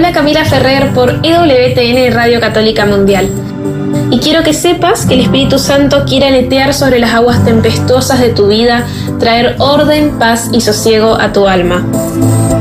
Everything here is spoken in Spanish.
habla Camila Ferrer por EWTN Radio Católica Mundial. Y quiero que sepas que el Espíritu Santo quiere aletear sobre las aguas tempestuosas de tu vida, traer orden, paz y sosiego a tu alma.